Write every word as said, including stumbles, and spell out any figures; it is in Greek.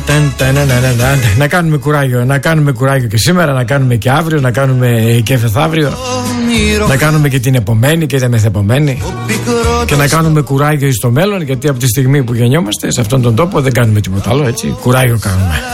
Να κάνουμε κουράγιο, να κάνουμε κουράγιο και σήμερα, να κάνουμε και αύριο, να κάνουμε και μεθαύριο, να κάνουμε και την επομένη και την μεθεπομένη, και να κάνουμε κουράγιο στο μέλλον, γιατί από τη στιγμή που γεννιόμαστε σε αυτόν τον τόπο δεν κάνουμε τίποτα άλλο, έτσι. Κουράγιο κάνουμε.